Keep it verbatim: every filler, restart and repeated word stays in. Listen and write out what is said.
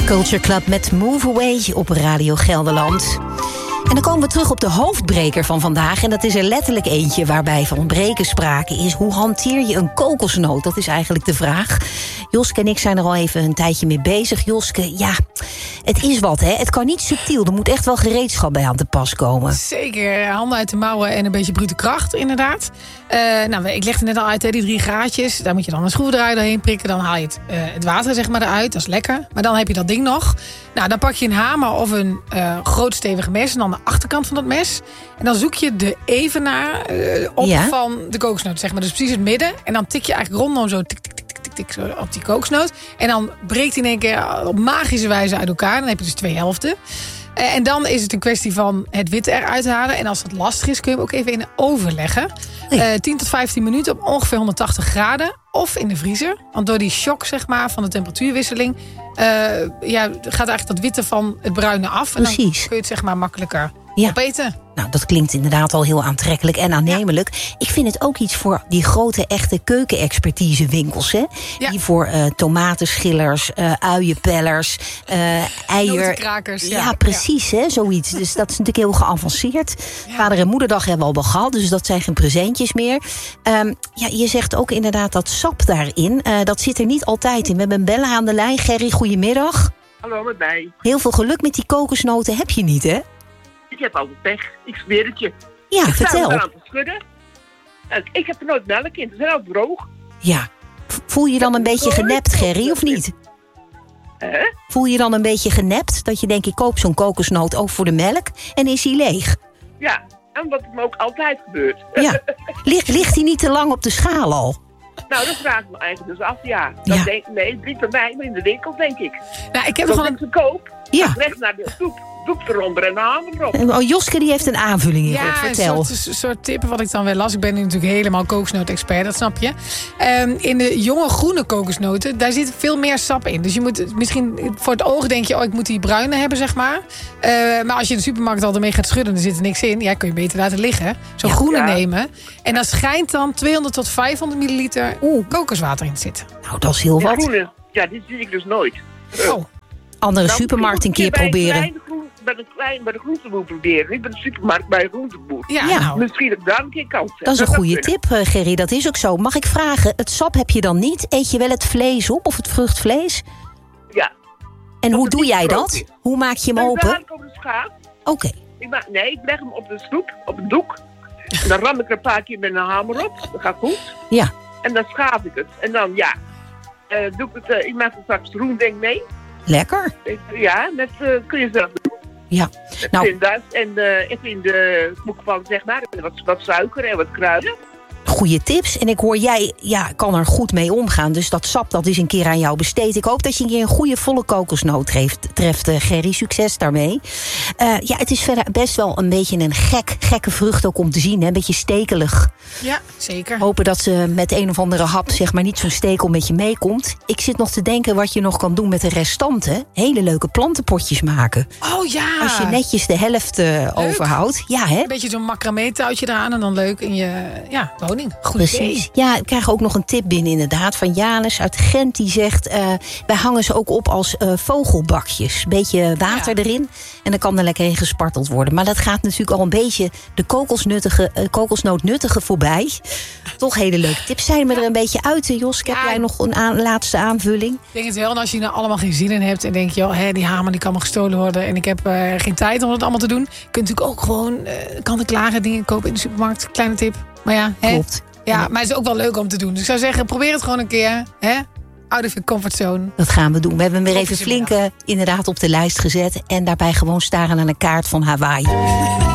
Culture Club met Move Away op Radio Gelderland. En dan komen we terug op de hoofdbreker van vandaag. En dat is er letterlijk eentje waarbij van breken sprake is. Hoe hanteer je een kokosnoot? Dat is eigenlijk de vraag. Joske en ik zijn er al even een tijdje mee bezig. Joske, ja, het is wat, hè? Het kan niet subtiel. Er moet echt wel gereedschap bij aan te pas komen. Zeker. Handen uit de mouwen en een beetje brute kracht, inderdaad. Uh, nou, ik legde net al uit, hè, die drie gaatjes. Daar moet je dan een schroevendraaier doorheen prikken. Dan haal je het, uh, het water zeg maar eruit. Dat is lekker. Maar dan heb je dat ding nog. Nou, dan pak je een hamer of een uh, groot stevig mes. En dan de achterkant van dat mes. En dan zoek je de evenaar uh, op ja. van de kokosnoot, zeg maar. Dus precies het midden. En dan tik je eigenlijk rondom zo tik, tik, tik, tik, tik, tik zo op die kokosnoot. En dan breekt hij in één keer op magische wijze uit elkaar. Dan heb je dus twee helften. Uh, en dan is het een kwestie van het witte eruit halen. En als dat lastig is, kun je hem ook even in de oven leggen. Uh, tien tot vijftien minuten op ongeveer honderdtachtig graden. Of in de vriezer. Want door die shock zeg maar, van de temperatuurwisseling Uh, ja, gaat eigenlijk dat witte van het bruine af. En Precies. Dan kun je het zeg maar makkelijker ja. opeten. Nou, dat klinkt inderdaad al heel aantrekkelijk en aannemelijk. Ja. Ik vind het ook iets voor die grote, echte keukenexpertisewinkels, hè? Ja. Die voor uh, tomatenschillers, uh, uienpellers, uh, eier... Notenkrakers. Ja, ja, precies, ja. Hè, zoiets. Dus dat is natuurlijk heel geavanceerd. Ja. Vader- en moederdag hebben we al gehad, dus dat zijn geen presentjes meer. Um, ja, je zegt ook inderdaad dat sap daarin, uh, dat zit er niet altijd in. We hebben een bellen aan de lijn. Gerry, goedemiddag. Hallo, met mij. Heel veel geluk met die kokosnoten heb je niet, hè? Ik heb altijd pech. Ik zweer het je. Ja, ik vertel. Ik sta eraan te schudden. Ik heb er nooit melk in. Ze zijn al droog. Ja. Voel je dan een beetje genept, Gerry, of niet? Huh? Voel je dan een beetje genept? Dat je denkt, ik koop zo'n kokosnoot ook voor de melk en is hij leeg? Ja, en wat me ook altijd gebeurt. Ja. Ligt, ligt hij niet te lang op de schaal al? Nou, dat vraag ik me eigenlijk dus af, ja. Dat ja. Denk, nee, niet bij mij, maar in de winkel, denk ik. Nou, ik heb dat gewoon ik ze koop, ja. recht naar de soep. Doek eronder en de hamer erop. Oh, Joske die heeft een aanvulling hierop. Ja, vertel. een soort, een soort tippen wat ik dan weer las. Ik ben nu natuurlijk helemaal kokosnoot-expert, dat snap je. Um, in de jonge groene kokosnoten, daar zit veel meer sap in. Dus je moet misschien voor het oog denk je, oh, ik moet die bruine hebben, zeg maar. Uh, maar als je in de supermarkt al ermee gaat schudden en er zit er niks in, ja, kun je beter laten liggen. Zo'n ja, groene ja. nemen. En dan schijnt dan tweehonderd tot vijfhonderd milliliter Oeh. kokoswater in te zitten. Nou, dat is heel wat. Groene, ja, dit zie ik dus nooit. Oh. Andere nou, supermarkt een keer proberen. Bij de, klein, bij de groenteboer proberen. Niet bij de supermarkt, bij de groenteboer. Ja, ja. Nou. Misschien dat ik daar een keer kans heb. Dat is een goede tip, uh, Gerry. Dat is ook zo. Mag ik vragen, het sap heb je dan niet? Eet je wel het vlees op of het vruchtvlees? Ja. En hoe doe jij dat? Is. Hoe maak je hem en open? Dan op de schaaf. Oké. Okay. Nee, ik leg hem op de stoep, op een doek. En dan ram ik er een paar keer met een hamer op. Dat gaat goed. Ja. En dan schaaf ik het. En dan, ja, uh, doe ik het, uh, ik maak er straks roendeng mee. Lekker. Ja, dat uh, kun je zelf doen. Ja. Nou. En uh, even in de koekpan, zeg maar, wat, wat suiker en wat kruiden. Goeie tips. En ik hoor jij ja, kan er goed mee omgaan. Dus dat sap dat is een keer aan jou besteed. Ik hoop dat je een keer een goede volle kokosnoot treft, treft uh, Gerry. Succes daarmee. Uh, ja, het is verder best wel een beetje een gek, gekke vrucht ook om te zien. Hè? Een beetje stekelig. Ja, zeker. Hopen dat ze met een of andere hap zeg maar niet zo'n stekel met je meekomt. Ik zit nog te denken wat je nog kan doen met de restanten. Hele leuke plantenpotjes maken. Oh ja. Als je netjes de helft uh, overhoudt. Ja, hè? Een beetje zo'n macramé touwtje eraan en dan leuk in je ja, woning. Goed Precies. Idee. Ja, ik krijg ook nog een tip binnen inderdaad van Janus uit Gent. Die zegt, uh, wij hangen ze ook op als uh, vogelbakjes. Beetje water ja. erin. En dan kan er lekker in gesparteld worden. Maar dat gaat natuurlijk al een beetje de kokosnuttige, uh, kokosnootnuttige voorbij. Toch hele leuke tips. Zijn we er een beetje uit, Joske? Ja. Heb jij nog een aan, laatste aanvulling? Ik denk het wel. En als je er allemaal geen zin in hebt en denk je, oh, hè, die hamer die kan me gestolen worden en ik heb uh, geen tijd om dat allemaal te doen. Je kunt natuurlijk ook gewoon uh, kant-en-klare dingen kopen in de supermarkt. Kleine tip. Maar ja, hè? Klopt. Ja, maar het is ook wel leuk om te doen. Dus ik zou zeggen, probeer het gewoon een keer. Hè? Out of your comfort zone. Dat gaan we doen. We hebben hem weer even flink uh, inderdaad op de lijst gezet. En daarbij gewoon staren aan een kaart van Hawaii.